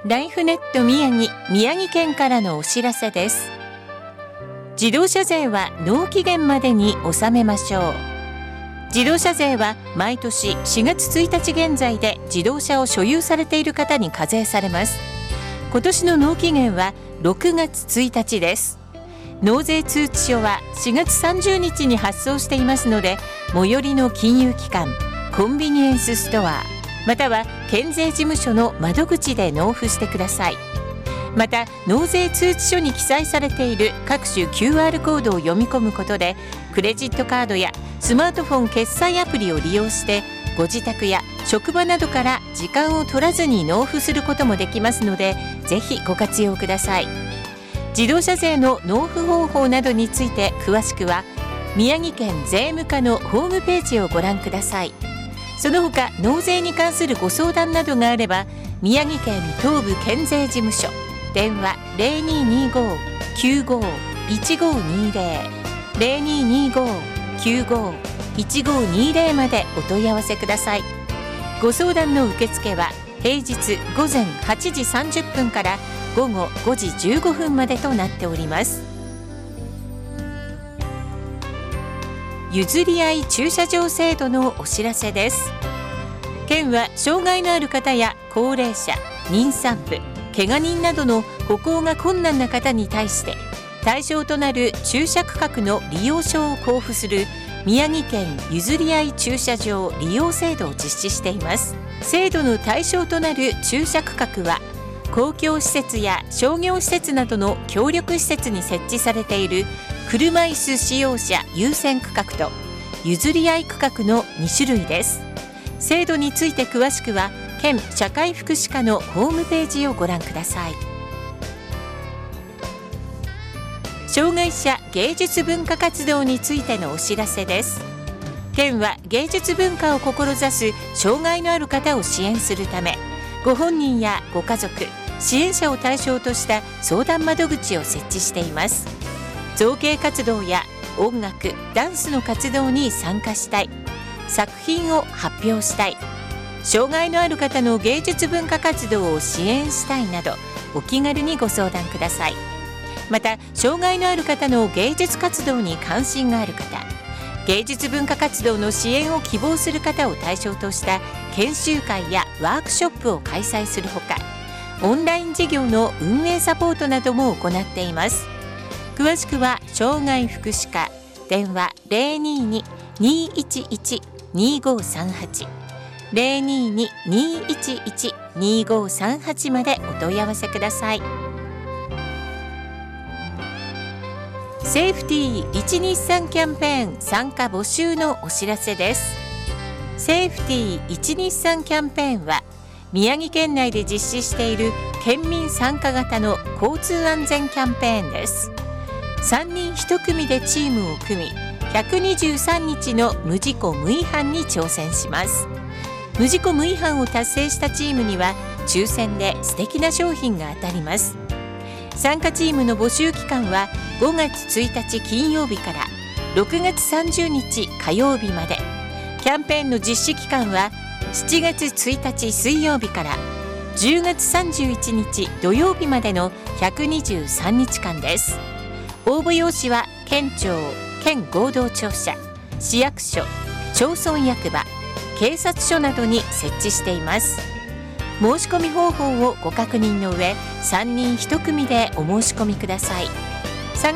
ライフネット宮城県からのお知らせです。自動車税は納期限までに納めましょう。自動車税は毎年4月1日現在で自動車を所有されている方に課税されます。今年の納期限は6月1日です。納税通知書は4月30日に発送していますので、最寄りの金融機関、コンビニエンスストア、または県税事務所の窓口で納付してください。また、納税通知書に記載されている各種 QR コードを読み込むことで、クレジットカードやスマートフォン決済アプリを利用して、ご自宅や職場などから時間を取らずに納付することもできますので、ぜひご活用ください。自動車税の納付方法などについて詳しくは、宮城県税務課のホームページをご覧ください。その他、納税に関するご相談などがあれば、宮城県東部県税事務所、電話 0225-95-1520 0225-95-1520 までお問い合わせください。ご相談の受付は平日午前8時30分から午後5時15分までとなっております。譲り合い駐車場制度のお知らせです。県は障害のある方や高齢者、妊産婦、怪我人などの歩行が困難な方に対して対象となる駐車区画の利用証を交付する宮城県譲り合い駐車場利用制度を実施しています。制度の対象となる駐車区画は、公共施設や商業施設などの協力施設に設置されている車椅子使用者優先区画と譲り合い区画の2種類です。制度について詳しくは県社会福祉課のホームページをご覧ください。障害者芸術文化活動についてのお知らせです。県は芸術文化を志す障害のある方を支援するため、ご本人やご家族、支援者を対象とした相談窓口を設置しています。造形活動や音楽、ダンスの活動に参加したい、作品を発表したい、障害のある方の芸術文化活動を支援したいなど、お気軽にご相談ください。また、障害のある方の芸術活動に関心がある方、芸術文化活動の支援を希望する方を対象とした研修会やワークショップを開催するほか、オンライン事業の運営サポートなども行っています。詳しくは障害福祉課、電話 022-211-2538 022-211-2538 までお問い合わせください。セーフティー123キャンペーン参加募集のお知らせです。セーフティー123キャンペーンは、宮城県内で実施している県民参加型の交通安全キャンペーンです。3人1組でチームを組み、123日の無事故無違反に挑戦します。無事故無違反を達成したチームには抽選で素敵な商品が当たります。参加チームの募集期間は5月1日金曜日から6月30日火曜日まで。キャンペーンの実施期間は7月1日水曜日から10月31日土曜日までの123日間です。応募用紙は県庁、県合同庁舎、市役所、町村役場、警察署などに設置しています。申し込み方法をご確認の上、3人1組でお申し込みください。